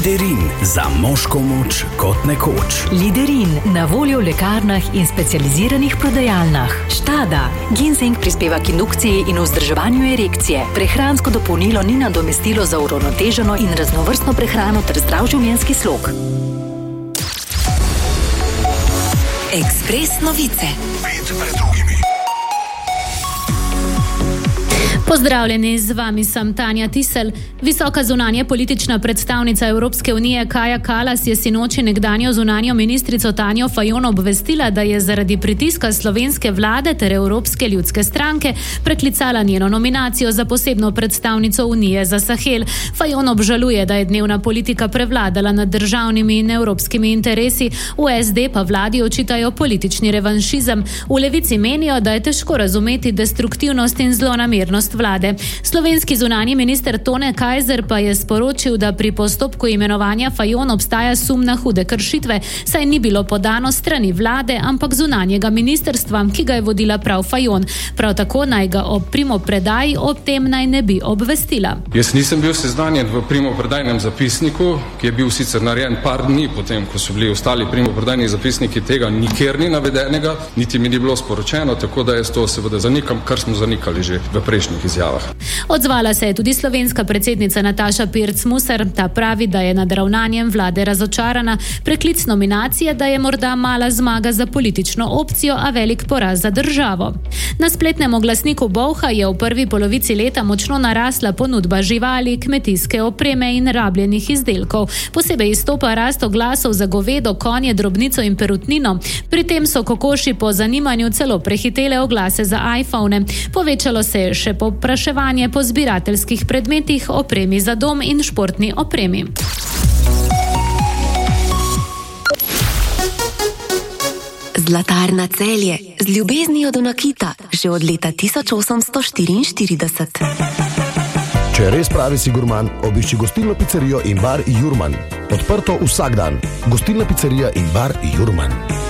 Liderin, za moško moč kot nekoč. Liderin, na voljo v lekarnah in specializiranih prodajalnah. Štada, ginseng prispeva k indukciji in vzdrževanju erekcije. Prehransko dopolnilo ni nadomestilo za uravnoteženo in raznovrstno prehrano ter zdrav življenjski slog. Ekspres novice. Pet pred drugimi. Pozdravljeni, z vami sem Tanja Tisel. Visoka zunanje politična predstavnica Evropske unije Kaja Kallas je sinoči nekdanjo zunanjo ministrico Tanjo Fajon obvestila, da je zaradi pritiska slovenske vlade ter Evropske ljudske stranke preklicala njeno nominacijo za posebno predstavnico Unije za Sahel. Fajon obžaluje, da je dnevna politika prevladala nad državnimi in evropskimi interesi, v SD pa vladi očitajo politični revanšizem. V Levici menijo, da je težko razumeti destruktivnost in zlonamernost vlade. Slovenski zunanji minister Tone Kajzer pa je sporočil, da pri postopku imenovanja Fajon obstaja sum na hude kršitve, saj ni bilo podano strani vlade, ampak zunanjega ministrstva, ki ga je vodila prav Fajon. Prav tako naj ga ob primopredaji ob tem naj ne bi obvestila. Jaz nisem bil seznanjen v primopredajnem zapisniku, ki je bil sicer narejen par dni potem, ko so bili ostali primopredajni zapisniki, tega nikjer ni navedenega, niti mi ni bilo sporočeno, tako da jaz to seveda zanikam, kar smo zanikali že v prejšnjih izjavah. Odzvala se je tudi slovenska predsednica Nataša Pirc Musar. Ta pravi, da je nad ravnanjem vlade razočarana. Preklic nominacije, da je morda mala zmaga za politično opcijo, a velik poraz za državo. Na spletnem oglasniku Bolha je v prvi polovici leta močno narasla ponudba živali, kmetijske opreme in rabljenih izdelkov. Posebej izstopa rast oglasov za govedo, konje, drobnico in perutnino. Pri tem so kokoši po zanimanju celo prehitele oglase za iPhone. Povečalo se je še povpraševanje po zbirateljskih predmetih, opremi za dom in športni opremi. Zlatarna Celje, z ljubeznijo do nakita, že od leta 1844. Če res pravi si gurman, obišči gostilno pizzerijo in bar Jurman. Odprto vsak dan. Gostilna pizzerija in bar Jurman.